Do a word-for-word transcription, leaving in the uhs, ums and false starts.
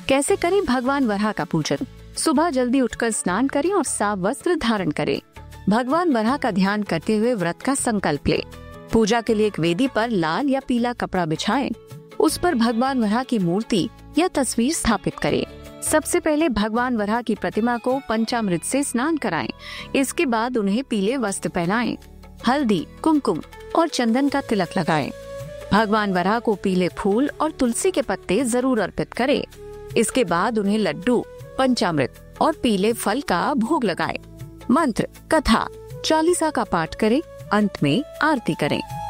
कैसे करें भगवान वराह का पूजन? सुबह जल्दी उठकर स्नान करें और साफ वस्त्र धारण करें। भगवान वराह का ध्यान करते हुए व्रत का संकल्प लें। पूजा के लिए एक वेदी पर लाल या पीला कपड़ा बिछाएं। उस पर भगवान वराह की मूर्ति या तस्वीर स्थापित करें। सबसे पहले भगवान वराह की प्रतिमा को पंचामृत से स्नान कराएं। इसके बाद उन्हें पीले वस्त्र पहनाएं। हल्दी, कुमकुम और चंदन का तिलक लगाएं। भगवान वराह को पीले फूल और तुलसी के पत्ते जरूर अर्पित करें। इसके बाद उन्हें लड्डू, पंचामृत और पीले फल का भोग लगाएं। मंत्र, कथा, चालीसा का पाठ करें। अंत में आरती करें।